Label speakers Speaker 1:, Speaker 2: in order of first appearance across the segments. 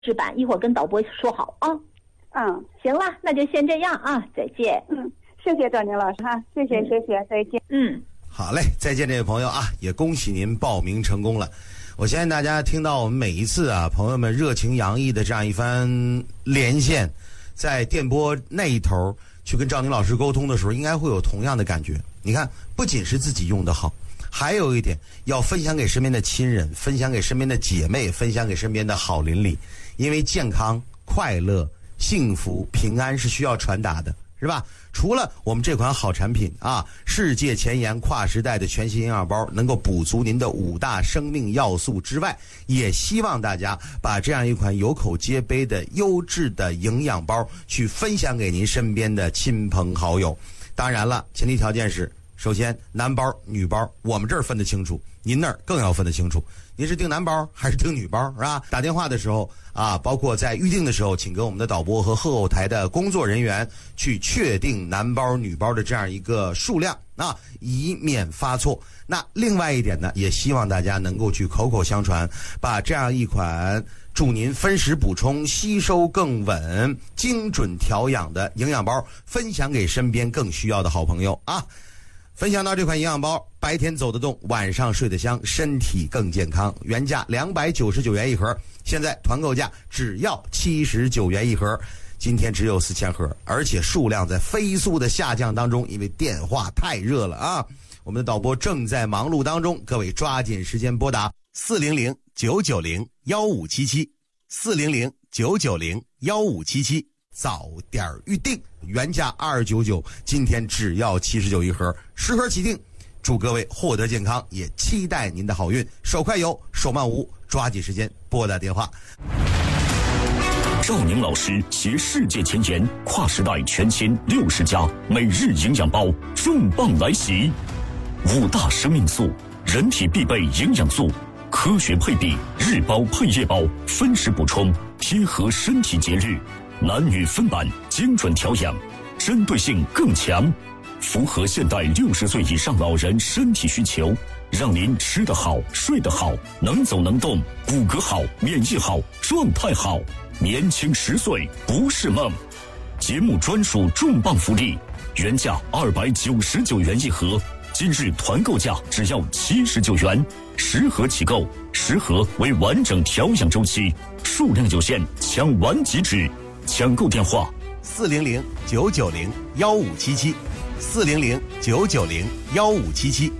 Speaker 1: 制版，一会儿跟导播说好啊。行了，那就先这样啊，再见。
Speaker 2: 谢谢赵宁老师哈，谢谢，再见。
Speaker 3: 好嘞，再见这位朋友啊，也恭喜您报名成功了。我相信大家听到我们每一次啊，朋友们热情洋溢的这样一番连线，在电波那一头去跟赵宁老师沟通的时候，应该会有同样的感觉。你看，不仅是自己用得好，还有一点要分享给身边的亲人，分享给身边的姐妹，分享给身边的好邻里，因为健康、快乐、幸福、平安是需要传达的，是吧？除了我们这款好产品啊，世界前沿跨时代的全新营养包能够补足您的5大生命要素之外，也希望大家把这样一款有口皆碑的优质的营养包去分享给您身边的亲朋好友。当然了，前提条件是，首先男包女包我们这儿分得清楚，您那儿更要分得清楚。您是订男包还是订女包，是吧？打电话的时候啊，包括在预定的时候，请跟我们的导播和后台的工作人员去确定男包女包的这样一个数量啊，以免发错。那另外一点呢，也希望大家能够去口口相传，把这样一款助您分食补充、吸收更稳、精准调养的营养包分享给身边更需要的好朋友啊。分享到这款营养包，白天走得动，晚上睡得香，身体更健康。原价299元一盒，现在团购价只要79元一盒。今天只有4000盒，而且数量在飞速的下降当中，因为电话太热了啊。我们的导播正在忙碌当中，各位抓紧时间拨打400-990-1577，400-990-1577，早点预定。原价299，今天只要79一盒，10盒起订。祝各位获得健康，也期待您的好运。手快有，手慢无，抓紧时间拨打电话。
Speaker 4: 赵宁老师携世界前沿，跨时代全新60加每日营养包重磅来袭，5大生命素，人体必备营养素，科学配比，日包配夜包，分时补充，贴合身体节律，男女分版，精准调养，针对性更强，符合现代60岁以上老人身体需求，让您吃得好，睡得好，能走能动，骨骼好，免疫好，状态好，年轻10岁不是梦。节目专属重磅福利，原价299元一盒，今日团购价只要79元，10盒起购，10盒为完整调养周期，数量有限，抢完即止。抢购电话
Speaker 3: 400-990-1577，400-990-1577。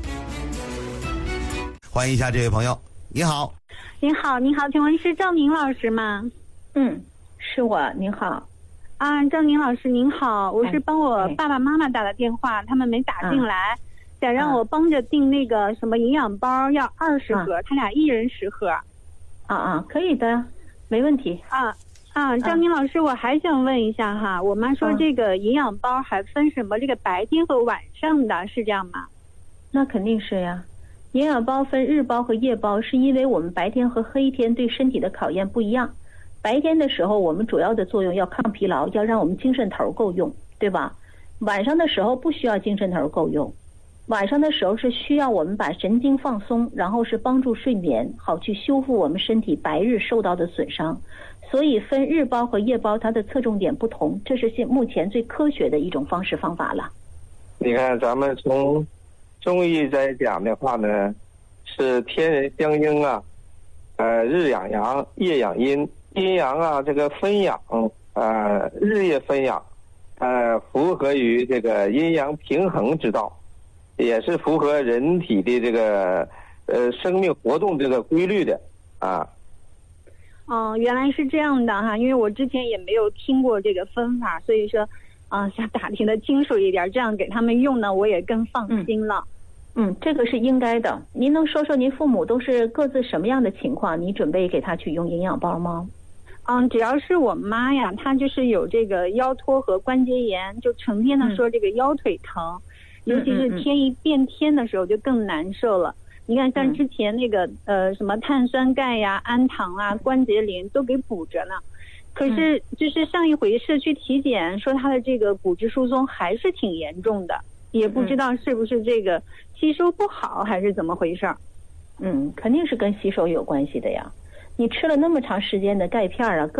Speaker 3: 欢迎一下这位朋友，你好。
Speaker 2: 您好，请问是赵宁老师吗？
Speaker 1: 是我，您好。
Speaker 2: 赵宁老师您好，我是帮我爸爸妈妈打的电话，他们没打进来，想让我帮着订那个什么营养包，要20盒，他俩一人10盒。
Speaker 1: 可以的，没问题。
Speaker 2: 赵宁老师，我还想问一下哈，我妈说这个营养包还分什么这个白天和晚上的，是这样吗？
Speaker 1: 那肯定是呀。营养包分日包和夜包，是因为我们白天和黑天对身体的考验不一样。白天的时候，我们主要的作用要抗疲劳，要让我们精神头够用，对吧？晚上的时候不需要精神头够用，晚上的时候是需要我们把神经放松，然后是帮助睡眠，好去修复我们身体白日受到的损伤。所以分日包和夜包，它的侧重点不同，这是目前最科学的一种方式方法了。
Speaker 5: 你看，咱们从中医在讲的话呢，是天人相应啊，日养阳，夜养阴，阴阳啊这个分养，日夜分养，符合于这个阴阳平衡之道，也是符合人体的这个生命活动这个规律的啊。
Speaker 2: 原来是这样的哈，因为我之前也没有听过这个分法，所以说想打听的清楚一点，这样给他们用呢，我也更放心了。
Speaker 1: 这个是应该的。您能说说您父母都是各自什么样的情况？你准备给他去用营养包吗？
Speaker 2: 只要是我妈呀，她就是有这个腰托和关节炎，就成天的说这个腰腿疼，尤其是天一变天的时候就更难受了。你看像之前那个什么碳酸钙呀、氨糖啊、关节磷都给补着呢，可是就是上一回社区体检说他的这个骨质疏松还是挺严重的，也不知道是不是这个吸收不好还是怎么回事。
Speaker 1: 肯定是跟吸收有关系的呀。 你吃了那么长时间的钙片啊，